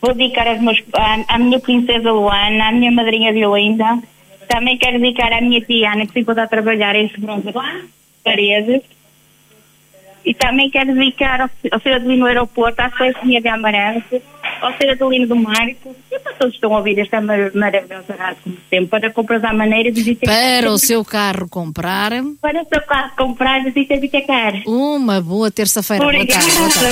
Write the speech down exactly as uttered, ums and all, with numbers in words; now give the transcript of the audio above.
Vou dedicar aos meus, à, à minha princesa Luana, à minha madrinha Violinda. Também quero dedicar à minha tia Ana, que ficou a trabalhar em Segurança Paredes. E também quero dedicar ao, ao Senhor Adelino do Aeroporto, à Celestinha de Amarante, ao Senhor Adelino do Marco, e para todos que estão a ouvir esta mar- maravilhosa rádio, como sempre, para compras à maneira de Para o seu carro comprar. Para o seu carro comprar, de Vitacar. Uma boa terça-feira. Boa tarde. Boa tarde.